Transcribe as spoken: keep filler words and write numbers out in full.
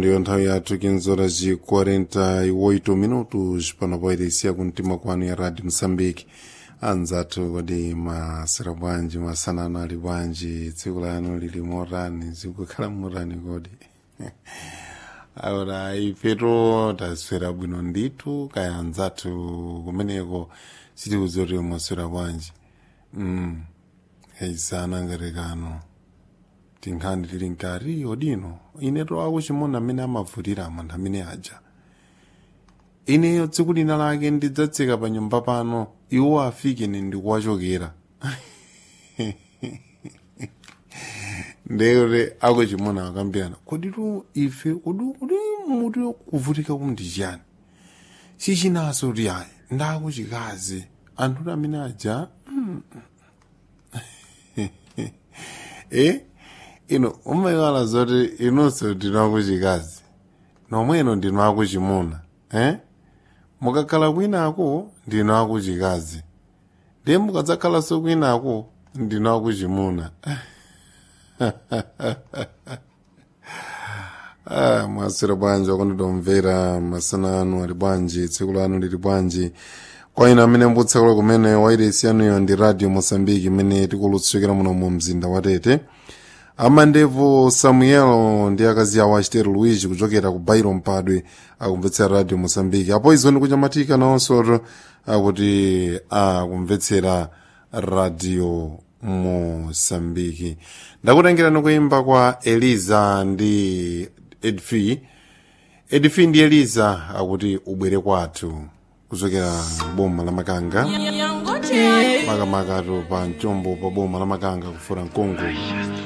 ndiyo nthawi yathu kinzora ji quarenta e oito minutos pano poyeresiya kumtima kwanu ya radio Moçambique. Anzathu kodi masera bwanji masanano ali bwanji tsiku lanu lili motani zikukhala motani kodi aora ifeto taswera bwino ndithu kaya anzathu kumeneko sitikudzoti mwaswera bwanji mm aisana ngarekano tinkhani tili nkari odino ineto akuchimona amene amavutira amantha amene aja ineyo tsiku lina lake ndidzatseka pa nyumba pano iwo afike ndikuwachokera ndeyore akuchimona akambirana koditu ife kudu kudi mutu kuvutika kumndi chiyani sichinaso tiyayi ndakuchikazi anthu amene aja eh ino umayala zoti inonso ndinakuchikazi nomweno ndinakuchimuna eh mukakhala kwinako ndinakuchikazi ndiye mukadzakhala so kwinako ndinakuchimuna ah mwasira bwanji wakondomvera masana anu ali bwanji tsiku lanu lili bwanji kwa ina amene mbutsekolo kumene wairesi yanuyo ndi radio Moçambique imene tikulutsukira muno mu mzinda wa Tete. Amandevo Samuel ndi akazi awo achitero Luigi kuchokera ku Bairo Mpadwe akumvetsera radio Moçambique. Apo izo ndikuchamatika nawonso akuti akumvetsera radio Moçambique. Ndakutengera nikuimba kwa Eliza ndi Edfi. Edfi ndi Eliza akuti ubwere kwathu kuchokera boma la Makanga. Maka maka to pa Njombo pa boma la Makanga kufura Nkongo.